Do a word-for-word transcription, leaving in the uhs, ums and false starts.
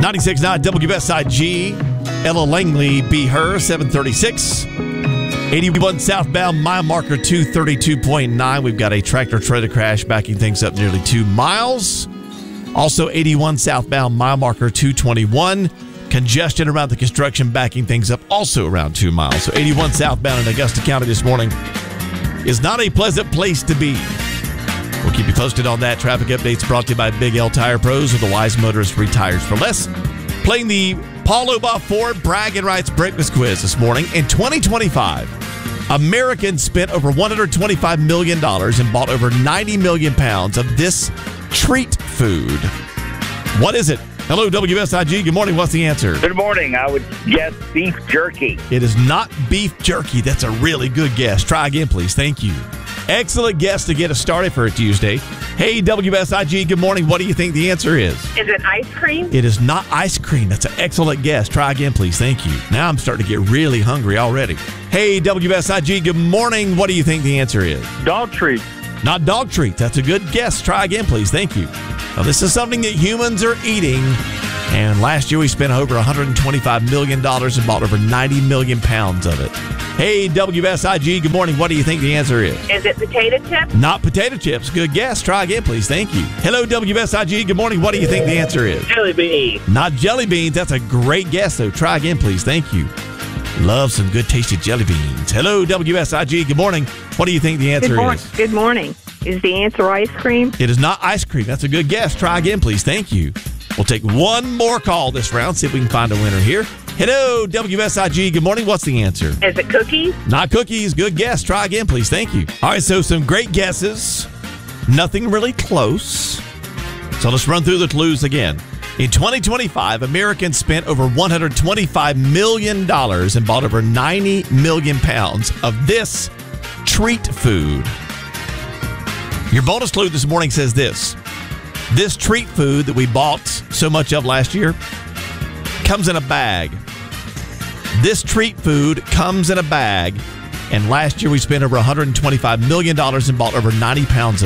ninety-six point nine W S I G. Ella Langley, Be Her, seven thirty-six. eighty-one southbound, mile marker two thirty-two point nine. We've got a tractor-trailer crash backing things up nearly two miles. Also, eighty-one southbound, mile marker two twenty-one. Congestion around the construction backing things up also around two miles. So eighty-one southbound in Augusta County this morning is not a pleasant place to be. We'll keep you posted on that. Traffic updates brought to you by Big L Tire Pros, with the wise motorist retires for less. Playing the Paul Oba Ford Bragging Rights Breakfast Quiz this morning. In twenty twenty-five, Americans spent over one hundred twenty-five million dollars and bought over ninety million pounds of this treat food. What is it? Hello, W S I G. Good morning. What's the answer? Good morning. I would guess beef jerky. It is not beef jerky. That's a really good guess. Try again, please. Thank you. Excellent guess to get us started for a Tuesday. Hey, W S I G. Good morning. What do you think the answer is? Is it ice cream? It is not ice cream. That's an excellent guess. Try again, please. Thank you. Now I'm starting to get really hungry already. Hey, W S I G. Good morning. What do you think the answer is? Dog treat. Not dog treats. That's a good guess. Try again, please. Thank you. Now, this is something that humans are eating. And last year we spent over one hundred twenty-five million dollars and bought over ninety million pounds of it. Hey, W S I G. Good morning. What do you think the answer is? Is it potato chips? Not potato chips. Good guess. Try again, please. Thank you. Hello, W S I G. Good morning. What do you think the answer is? Jelly bean. Not jelly beans. That's a great guess, though. Try again, please. Thank you. Love some good tasty jelly beans. Hello, W S I G. Good morning. What do you think the answer Good mor- is? Good morning. Is the answer ice cream? It is not ice cream. That's a good guess. Try again, please. Thank you. We'll take one more call this round, see if we can find a winner here. Hello, W S I G. Good morning. What's the answer? Is it cookies? Not cookies. Good guess. Try again, please. Thank you. All right, so some great guesses. Nothing really close. So let's run through the clues again. In twenty twenty-five, Americans spent over one hundred twenty-five million dollars and bought over ninety million pounds of this treat food. Your bonus clue this morning says this. This treat food that we bought so much of last year comes in a bag. This treat food comes in a bag, and last year we spent over one hundred twenty-five million dollars and bought over ninety pounds of